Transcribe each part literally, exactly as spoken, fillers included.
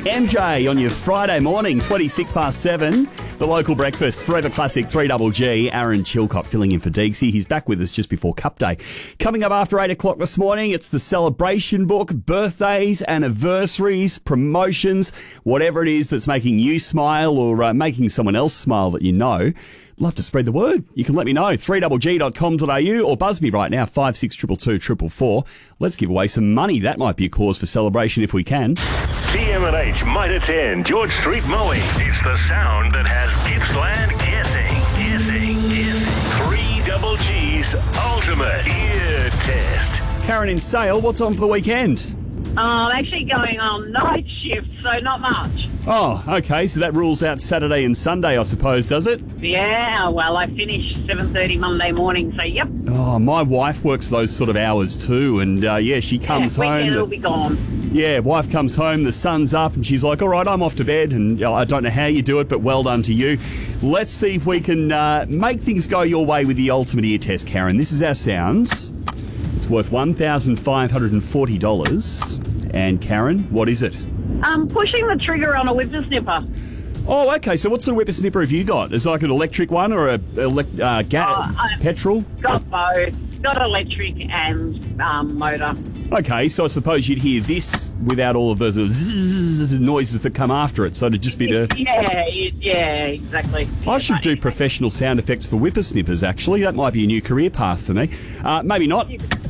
M J on your Friday morning, twenty-six past seven. The local breakfast, Forever Classic, three double G. Aaron Chilcott filling in for Deeksy. He's back with us just before Cup Day. Coming up after eight o'clock this morning, it's the celebration book, birthdays, anniversaries, promotions, whatever it is that's making you smile or uh, making someone else smile that you know. Love to spread the word. You can let me know, three double G dot com dot A U or buzz me right now, five six two two two four four. Let's give away some money. That might be a cause for celebration if we can. T M and H Mitre ten, George Street Mowing. It's the sound that has Gippsland guessing, guessing, guessing. three double G's ultimate ear test. Karen in Sale, what's on for the weekend? Oh, I'm actually going on night shift, so not much. Oh, okay, so that rules out Saturday and Sunday, I suppose, does it? Yeah, well, I finish seven thirty Monday morning, so yep. Oh, my wife works those sort of hours too, and uh, yeah, she comes yeah, home. Weekend the, will be gone. Yeah, wife comes home, the sun's up, and she's like, all right, I'm off to bed, and uh, I don't know how you do it, but well done to you. Let's see if we can uh, make things go your way with the ultimate ear test, Karen. This is our sounds. It's worth one thousand five hundred forty dollars. And Karen, what is it? Um, pushing the trigger on a whippersnipper. Oh, okay. So what sort of whippersnipper have you got? Is it like an electric one or a elect, uh, ga- Oh, I- petrol? Got both. Got electric and um, motor. Okay, so I suppose you'd hear this without all of those zzz noises that come after it. So it'd just be the... Yeah, yeah, exactly. I should do professional sound effects for whippersnippers, actually. That might be a new career path for me. Uh, maybe not.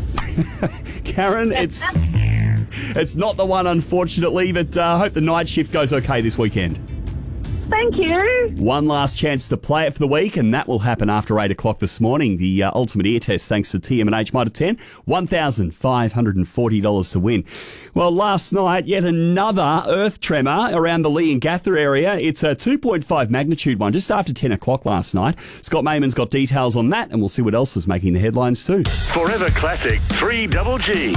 Karen, it's... It's not the one, unfortunately, but I uh, hope the night shift goes okay this weekend. Thank you. One last chance to play it for the week, and that will happen after eight o'clock this morning. The uh, ultimate ear test, thanks to T M and H Mitre ten, one thousand five hundred forty dollars to win. Well, last night, yet another earth tremor around the Lee and Gather area. It's a two point five magnitude one, just after ten o'clock last night. Scott Mayman's got details on that, and we'll see what else is making the headlines too. Forever Classic, three double G.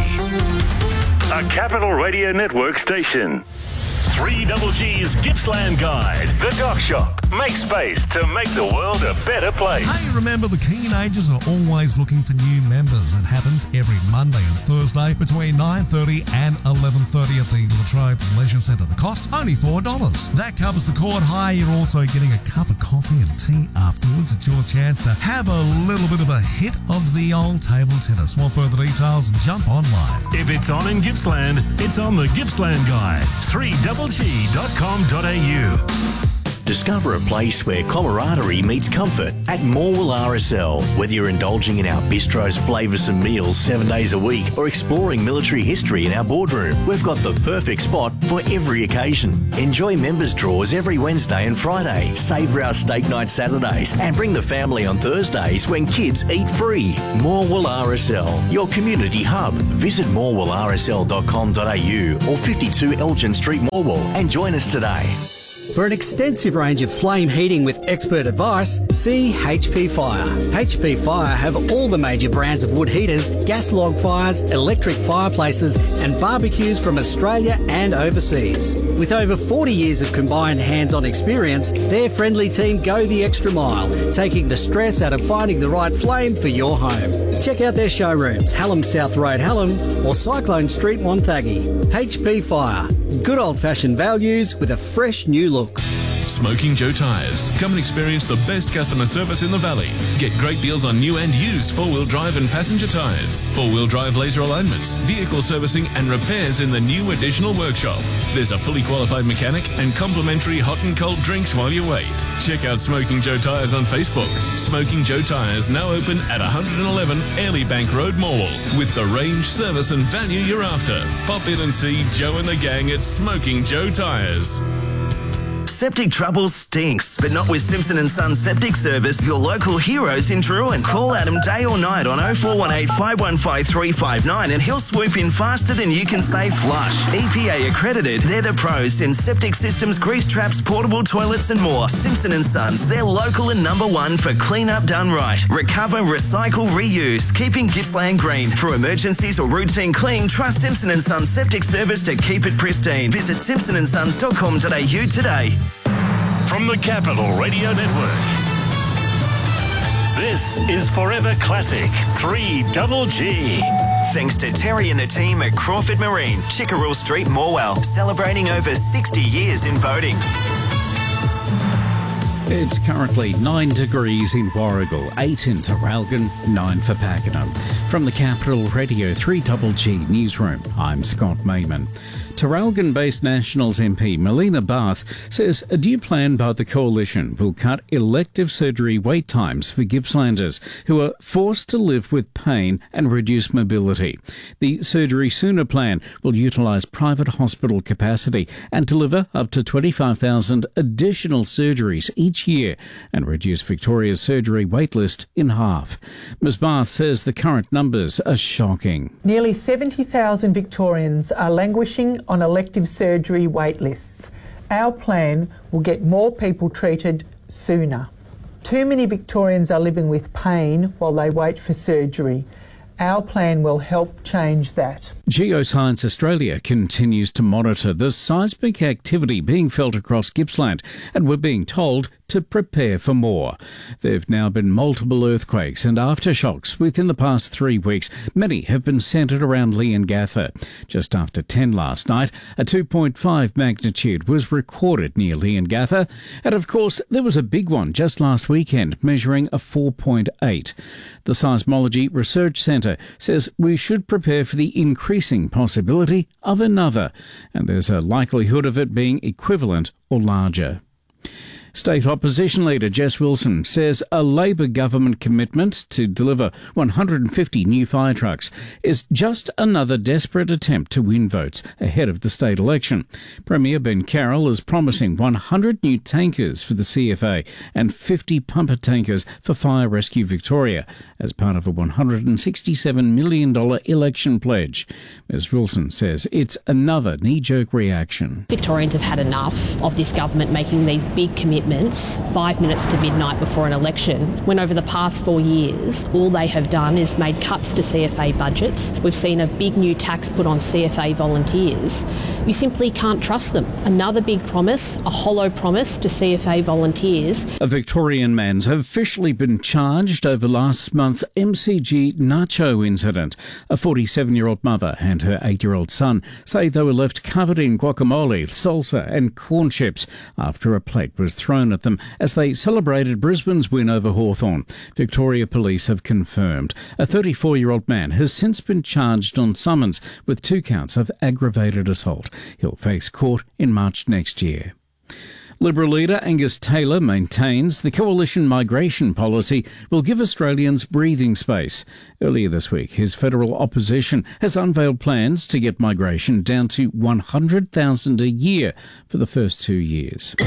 A Capital Radio Network station. three double G's Gippsland Guide. The Dock Shop. Make space to make the world a better place. Hey, remember the Keenagers are always looking for new members. It happens every Monday and Thursday between nine thirty and eleven thirty at the Latrobe Leisure Centre. The cost, only four dollars. That covers the court hire. You're also getting a cup of coffee and tea afterwards. It's your chance to have a little bit of a hit of the old table tennis. Want further details? Jump online. If it's on in Gippsland, it's on the Gippsland Guide. three double G dot com dot A U. Discover a place where camaraderie meets comfort at Morwell R S L. Whether you're indulging in our bistro's flavoursome meals seven days a week or exploring military history in our boardroom, we've got the perfect spot for every occasion. Enjoy members' draws every Wednesday and Friday, savour our steak night Saturdays, and bring the family on Thursdays when kids eat free. Morwell R S L, your community hub. Visit morwell r s l dot com dot a u or fifty-two Elgin Street, Morwell, and join us today. For an extensive range of flame heating with expert advice, see H P Fire. H P Fire have all the major brands of wood heaters, gas log fires, electric fireplaces and barbecues from Australia and overseas. With over forty years of combined hands-on experience, their friendly team go the extra mile, taking the stress out of finding the right flame for your home. Check out their showrooms, Hallam South Road, Hallam, or Cyclone Street, Wonthaggi. H P Fire. Good old-fashioned values with a fresh new look. Smoking Joe Tyres. Come and experience the best customer service in the valley. Get great deals on new and used four-wheel drive and passenger tyres, four-wheel drive laser alignments, vehicle servicing and repairs in the new additional workshop. There's a fully qualified mechanic and complimentary hot and cold drinks while you wait. Check out Smoking Joe Tyres on Facebook. Smoking Joe Tyres now open at one eleven Airlie Bank Road, Morwell, with the range, service and value you're after. Pop in and see Joe and the gang at Smoking Joe Tyres. Septic trouble stinks, but not with Simpson and Son Septic Service, your local heroes in Druin. Call Adam day or night on oh four one eight, five one five, three five nine and he'll swoop in faster than you can say flush. E P A accredited, they're the pros in septic systems, grease traps, portable toilets and more. Simpson and Sons, they're local and number one for clean up done right. Recover, recycle, reuse, keeping Gippsland green. For emergencies or routine clean, trust Simpson and Sons Septic Service to keep it pristine. Visit simpson and sons dot com dot a u today. From the Capital Radio Network, this is Forever Classic three double G. Thanks to Terry and the team at Crawford Marine, Chickerell Street, Morwell, celebrating over sixty years in boating. It's currently nine degrees in Warragul, eight in Traralgon, nine for Pakenham. From the Capital Radio three G G Newsroom, I'm Scott Mayman. Traralgon-based Nationals M P Melina Barth says a new plan by the Coalition will cut elective surgery wait times for Gippslanders who are forced to live with pain and reduce mobility. The Surgery Sooner plan will utilise private hospital capacity and deliver up to twenty-five thousand additional surgeries each year and reduce Victoria's surgery waitlist in half. Ms Barth says the current numbers are shocking. Nearly seventy thousand Victorians are languishing on elective surgery wait lists. Our plan will get more people treated sooner. Too many Victorians are living with pain while they wait for surgery. Our plan will help change that. Geoscience Australia continues to monitor the seismic activity being felt across Gippsland, and we're being told to prepare for more. There have now been multiple earthquakes and aftershocks within the past three weeks. Many have been centred around Leongatha. Just after ten last night, a two point five magnitude was recorded near Leongatha, and of course there was a big one just last weekend measuring a four point eight. The Seismology Research Centre says we should prepare for the increasing possibility of another, and there's a likelihood of it being equivalent or larger. State Opposition Leader Jess Wilson says a Labor government commitment to deliver one hundred fifty new fire trucks is just another desperate attempt to win votes ahead of the state election. Premier Ben Carroll is promising one hundred new tankers for the C F A and fifty pumper tankers for Fire Rescue Victoria as part of a one hundred sixty-seven million dollars election pledge. Ms Wilson says it's another knee-jerk reaction. Victorians have had enough of this government making these big commitments five minutes to midnight before an election, when over the past four years all they have done is made cuts to C F A budgets. We've seen a big new tax put on C F A volunteers. You simply can't trust them. Another big promise, a hollow promise to C F A volunteers. A Victorian man's officially been charged over last month's M C G nacho incident. A forty-seven-year-old mother and her eight-year-old son say they were left covered in guacamole, salsa and corn chips after a plate was thrown at them as they celebrated Brisbane's win over Hawthorn. Victoria Police have confirmed. A thirty-four-year-old man has since been charged on summons with two counts of aggravated assault. He'll face court in March next year. Liberal leader Angus Taylor maintains the coalition migration policy will give Australians breathing space. Earlier this week, his federal opposition has unveiled plans to get migration down to one hundred thousand a year for the first two years.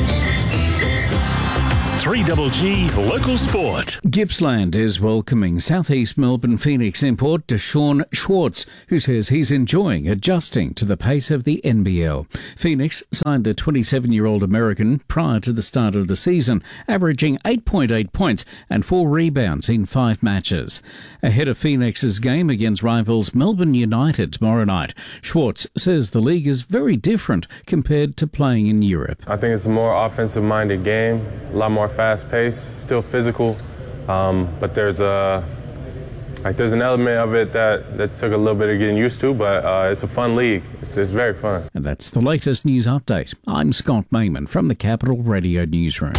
three G G Local Sport. Gippsland is welcoming South East Melbourne Phoenix import Deshaun Schwartz, who says he's enjoying adjusting to the pace of the N B L. Phoenix signed the twenty-seven-year-old American prior to the start of the season, averaging eight point eight points and four rebounds in five matches. Ahead of Phoenix's game against rivals Melbourne United tomorrow night, Schwartz says the league is very different compared to playing in Europe. I think it's a more offensive-minded game, a lot more fast-paced, still physical, um, but there's a like there's an element of it that, that took a little bit of getting used to, but uh, it's a fun league. It's, it's very fun. And that's the latest news update. I'm Scott Mayman from the Capital Radio Newsroom.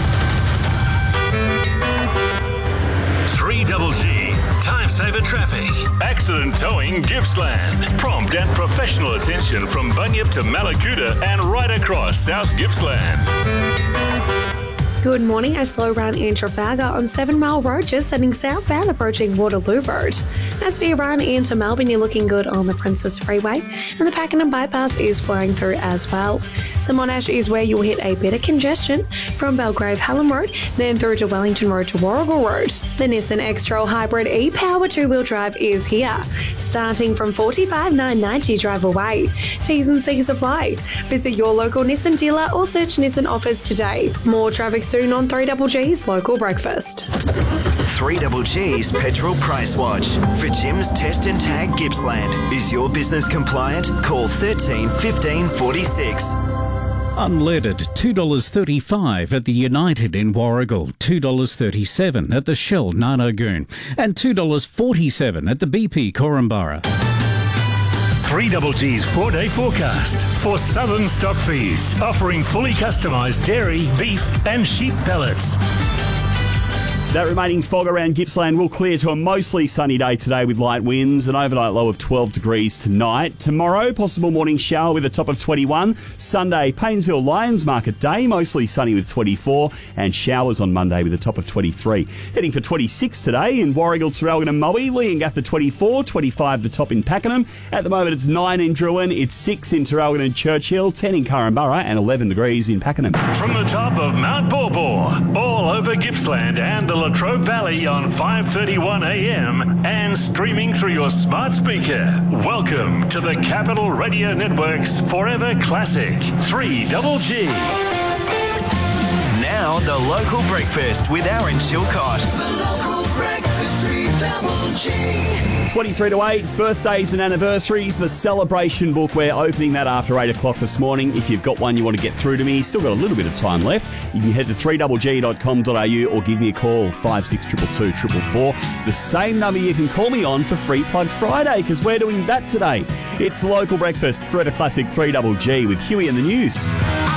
three G G Time Saver Traffic. Accident towing Gippsland. Prompt and professional attention from Bunyip to Malakuta and right across South Gippsland. Good morning. A slow run in Trafalgar on Seven Mile Road, just heading southbound approaching Waterloo Road. As for your run into Melbourne, you're looking good on the Princess Freeway, and the Pakenham Bypass is flowing through as well. The Monash is where you'll hit a bit of congestion from Belgrave Hallam Road, then through to Wellington Road to Warragul Road. The Nissan X-Trail Hybrid e-Power two-wheel drive is here, starting from forty-five thousand nine hundred ninety dollars drive away. T's and C's apply. Visit your local Nissan dealer or search Nissan offers today. More traffic soon on three G G's Local Breakfast. three G G's Petrol Price Watch. For Jim's Test and Tag Gippsland. Is your business compliant? Call thirteen fifteen forty-six. Unleaded, two dollars thirty-five at the United in Warragul, two dollars thirty-seven at the Shell Nanagoon, and two dollars forty-seven at the B P Korumburra. three G's four-day forecast for Southern Stock Feeds, offering fully customised dairy, beef and sheep pellets. That remaining fog around Gippsland will clear to a mostly sunny day today with light winds, an overnight low of twelve degrees tonight. Tomorrow, possible morning shower with a top of twenty-one. Sunday, Paynesville Lions Market Day, mostly sunny with twenty-four, and showers on Monday with a top of twenty-three. Heading for twenty-six today in Warragul, Traralgon and Moe, Leongatha twenty-four, twenty-five the top in Pakenham. At the moment it's nine in Druin, it's six in Traralgon and Churchill, ten in Curramborough and eleven degrees in Pakenham. From the top of Mount Baw, all over Gippsland and the Latrobe Valley on five thirty-one a m and streaming through your smart speaker. Welcome to the Capital Radio Network's Forever Classic three G. Now the local breakfast with Aaron Chilcott. The local breakfast three G. twenty-three to eight, birthdays and anniversaries, the celebration book. We're opening that after eight o'clock this morning. If you've got one you want to get through to me, still got a little bit of time left, you can head to three g g dot com dot a u or give me a call, five six two two two four four. The same number you can call me on for Free Plug Friday, because we're doing that today. It's the local breakfast, Forever Classic three G G with Huey and the News.